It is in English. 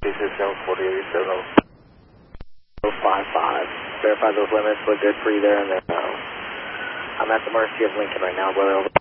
Verify those limits look good for you there, and then I'm at the mercy of Lincoln right now, brother. Over.